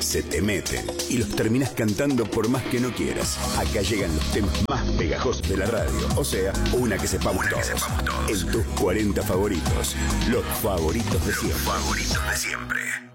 se te meten y los terminás cantando por más que no quieras. Acá llegan los temas más pegajosos de la radio, o sea, una que sepamos todos. En tus 40 favoritos, los favoritos de siempre.